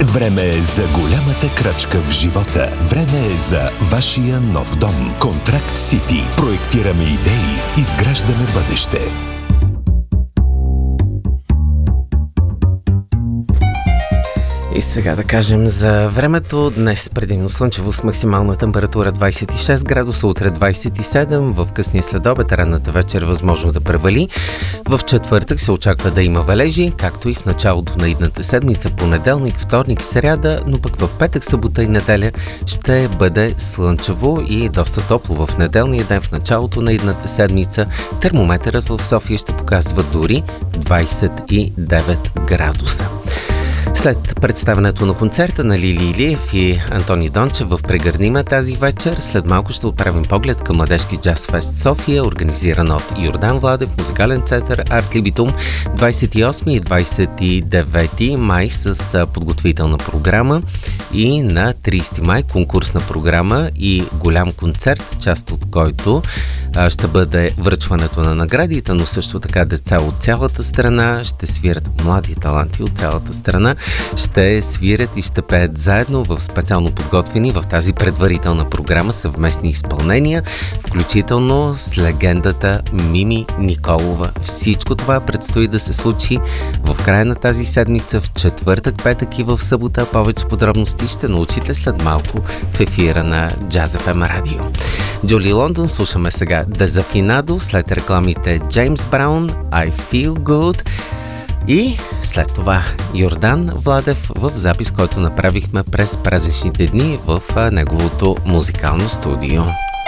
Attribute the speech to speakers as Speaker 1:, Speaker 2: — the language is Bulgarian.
Speaker 1: Време е за голямата крачка в живота. Време е за вашия нов дом. Контракт Сити. Проектираме идеи, изграждаме бъдеще.
Speaker 2: И сега да кажем за времето. Днес предимно слънчево с максимална температура 26 градуса, утре 27, в късния следобед, ранната вечер възможно да превали. В четвъртък се очаква да има валежи, както и в началото на идната седмица, понеделник, вторник, сряда, но пък в петък, събота и неделя ще бъде слънчево и доста топло. В неделния ден, в началото на идната седмица, термометърът в София ще показва дори 29 градуса. След представянето на концерта на Лили Илиев и Антони Дончев в Прегърнима тази вечер, след малко ще отправим поглед към Младежки джаз фест София, организиран от Йордан Владев, музикален център Арт Либитум, 28 и 29 май с подготвителна програма и на 30 май конкурсна програма и голям концерт, част от който ще бъде връчването на наградите, но също така деца от цялата страна ще свират, млади таланти от цялата страна ще свирят и ще пеят заедно в специално подготвени в тази предварителна програма съвместни изпълнения, включително с легендата Мими Николова. Всичко това предстои да се случи в края на тази седмица, в четвъртък, петък и в събота. Повече подробности ще научите след малко в ефира на Jazz FM Радио. Джули Лондон слушаме сега Дезафинадо, след рекламите Джеймс Браун, I Feel Good и след това Йордан Владев в запис, който направихме през празничните дни в неговото музикално студио.